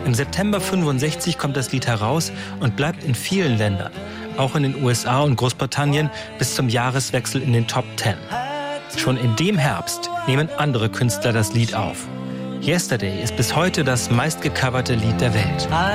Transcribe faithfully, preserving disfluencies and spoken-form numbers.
Im September fünfundsechzig kommt das Lied heraus und bleibt in vielen Ländern, auch in den U S A und Großbritannien, bis zum Jahreswechsel in den Top Ten. Schon in dem Herbst nehmen andere Künstler das Lied auf. Yesterday ist bis heute das meistgecoverte Lied der Welt.